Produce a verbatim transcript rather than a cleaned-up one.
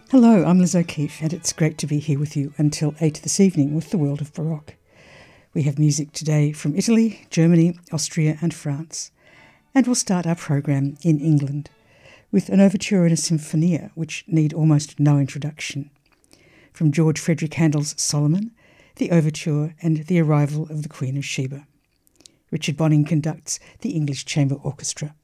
Hello, I'm Liz O'Keefe, and it's great to be here with you until eight this evening with the World of Baroque. We have music today from Italy, Germany, Austria and France, and we'll start our program in England with an overture and a sinfonia which need almost no introduction. From George Frederick Handel's Solomon, the overture and the arrival of the Queen of Sheba. Richard Bonning conducts the English Chamber Orchestra.